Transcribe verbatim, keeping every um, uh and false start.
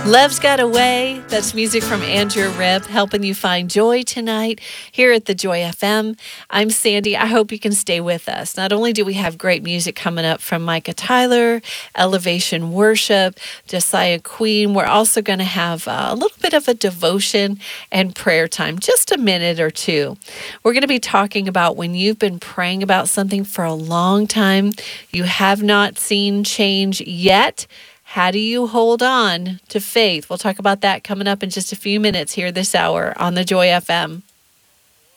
Love's Got a Way. That's music from Andrew Ripp, helping you find joy tonight here at the Joy F M. I'm Sandy. I hope you can stay with us. Not only do we have great music coming up from Micah Tyler, Elevation Worship, Josiah Queen, we're also going to have uh, a little bit of a devotion and prayer time, just a minute or two. We're going to be talking about when you've been praying about something for a long time, you have not seen change yet. How do you hold on to faith? We'll talk about that coming up in just a few minutes here this hour on the Joy F M.